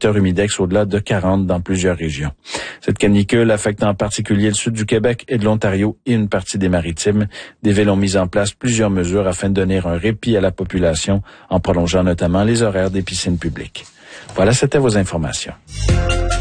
facteur humidex au-delà de 40 dans plusieurs régions. Cette canicule affecte en particulier le sud du Québec et de l'Ontario et une partie des Maritimes. Des villes ont mis en place plusieurs mesures afin de donner un répit à la population en prolongeant notamment les horaires des piscines publiques. Voilà, c'était vos informations.